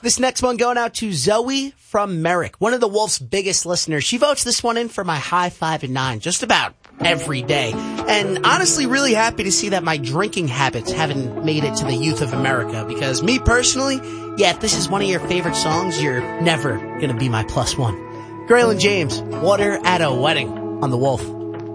This next one going out to Zoe from Merrick, one of the Wolf's biggest listeners. She votes this one in for my high 5 and 9 just about every day. And honestly, really happy to see that my drinking habits haven't made it to the youth of America, because me personally, if this is one of your favorite songs, you're never going to be my plus one. Graylin James, Water at a Wedding on The Wolf.